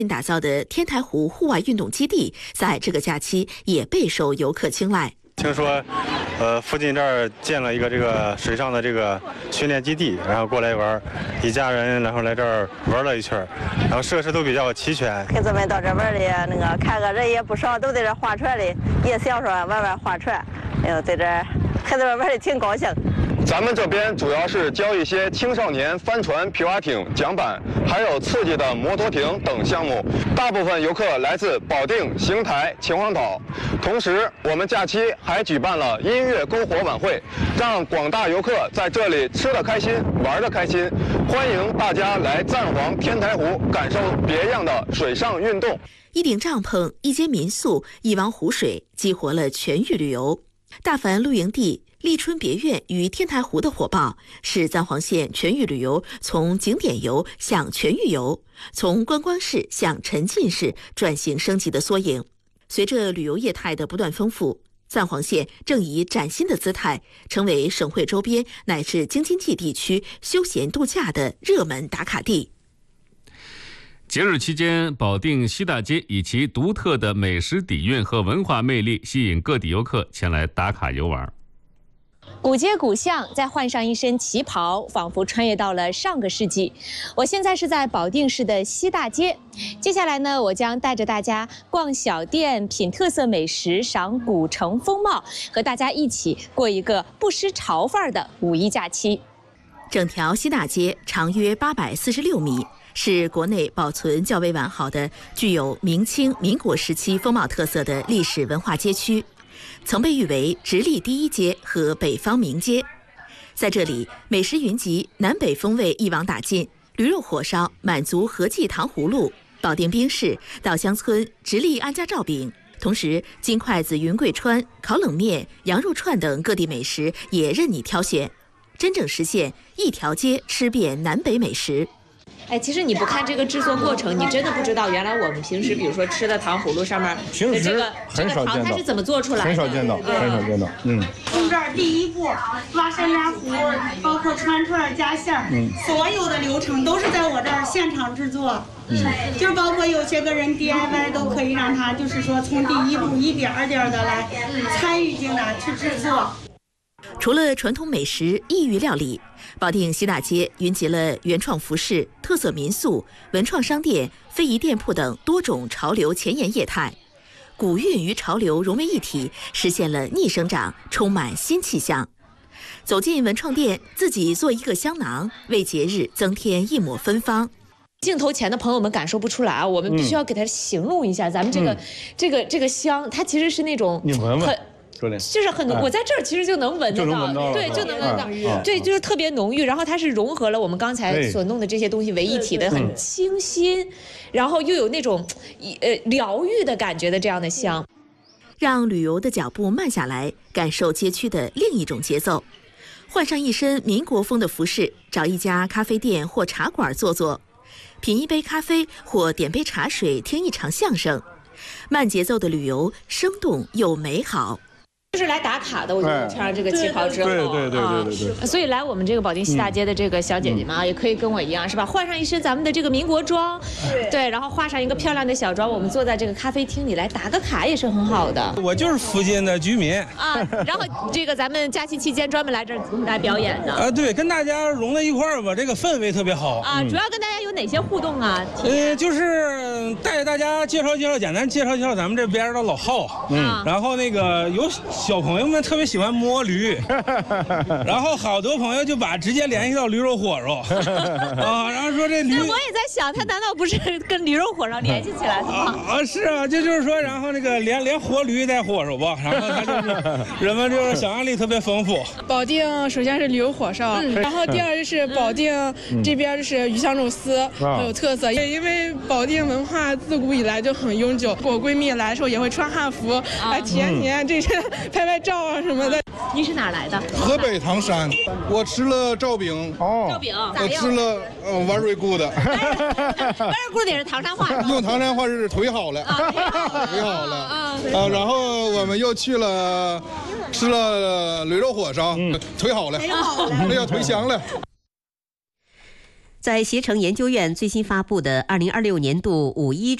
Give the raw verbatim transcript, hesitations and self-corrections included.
新打造的天台湖户外运动基地，在这个假期也备受游客青睐。 听说，呃，附近这儿建了一个这个水上的这个训练基地，然后过来玩，一家人然后来这儿玩了一圈，然后设施都比较齐全。 孩子们到这玩的那个看个人也不少，都在这划船的，也想说玩玩划船，哎呦，在这孩子们玩的挺高兴。 咱们这边主要是教一些青少年帆船、皮划艇、桨板，还有刺激的摩托艇等项目。大部分游客来自保定、邢台、秦皇岛。同时，我们假期还举办了音乐篝火晚会，让广大游客在这里吃得开心、玩得开心。欢迎大家来赞皇天台湖，感受别样的水上运动。 一顶帐篷、一间民宿、一汪湖水，激活了全域旅游。大凡露营地。 立春别院与天台湖的火爆，是赞皇县全域旅游从景点游向全域游，从观光式向沉浸式转型升级的缩影。随着旅游业态的不断丰富，赞皇县正以崭新的姿态，成为省会周边乃至京津冀地区休闲度假的热门打卡地。 节日期间，保定西大街以其独特的美食底蕴和文化魅力，吸引各地游客前来打卡游玩。 古街古巷，再换上一身旗袍，仿佛穿越到了上个世纪。我现在是在保定市的西大街，接下来呢，我将带着大家逛小店、品特色美食、赏古城风貌，和大家一起过一个不失潮范儿的五一假期。 整条西大街长约八百四十六米，是国内保存较为完好的、具有明清、民国时期风貌特色的历史文化街区。 曾被誉为直隶第一街和北方名街，在这里，美食云集，南北风味一网打尽。驴肉火烧、满族合记糖葫芦、保定冰室、稻香村、直隶安家照饼，同时金筷子云贵川、烤冷面、羊肉串等各地美食也任你挑选，真正实现一条街吃遍南北美食。 哎，其实你不看这个制作过程，你真的不知道原来我们平时比如说吃的糖葫芦上面平时这个这个糖它是怎么做出来的？ 很少见到，很少见到。嗯， 从这儿第一步挖山压糊，包括穿串夹馅儿，嗯，所有的流程都是在我这儿现场制作。嗯，就是包括有些个人 D I Y 都可以让他就是说从第一步一点儿点儿的来参与进来去制作。 除了传统美食、异域料理，保定西大街云集了原创服饰、特色民宿、文创商店、非遗店铺等多种潮流前沿业态，古韵与潮流融为一体，实现了逆生长，充满新气象。走进文创店，自己做一个香囊，为节日增添一抹芬芳。 镜头前的朋友们感受不出来啊，我们必须要给它形容一下，咱们这个、嗯、这个这个香，它其实是那种你闻闻。 很 就是很浓，我在这儿其实就能闻得到，对，就能闻到，对，就是特别浓郁。然后它是融合了我们刚才所弄的这些东西为一体的，很清新，然后又有那种呃疗愈的感觉的这样的香， 让旅游的脚步慢下来，感受街区的另一种节奏。换上一身民国风的服饰，找一家咖啡店或茶馆坐坐，品一杯咖啡或点杯茶水，听一场相声。慢节奏的旅游，生动又美好。 就是来打卡的，我觉得穿上这个旗袍之后， 对对对对对对。 所以来我们这个保定西大街的这个小姐姐们啊，也可以跟我一样，是吧？换上一身咱们的这个民国装，对，然后化上一个漂亮的小妆，我们坐在这个咖啡厅里来打个卡也是很好的。 我就是附近的居民啊，然后这个咱们假期期间专门来这儿来表演的啊，对，跟大家融在一块儿吧，这个氛围特别好啊。主要跟大家有哪些互动啊？ 呃，就是带着大家介绍介绍，简单介绍介绍咱们这边的老号，嗯，然后那个有小朋友们特别喜欢摸驴，然后好多朋友就把直接联系到驴肉火烧啊，然后说这驴， 我也在想，他难道不是跟驴肉火烧联系起来的吗？ 啊，是啊，这就是说，然后那个连连活驴带火烧吧，然后他就是人们就是想象力特别丰富。 保定首先是驴肉火烧，嗯、然后第二就是保定这边就是鱼香肉丝、嗯、很有特色，也因为保定文化自古以来就很悠久，我闺蜜来的时候也会穿汉服来体验体验这些拍拍照啊什么的。 你是哪来的？ 河北唐山。我吃了照饼， 哦，照饼， 我吃了呃丸瑞菇的。 丸瑞菇也是唐山话， 用唐山话是腿好了，腿好了啊。啊，然后我们又去了吃了驴肉火烧，腿好了，那叫腿香了。 在携程研究院最新发布的二零二六年度五一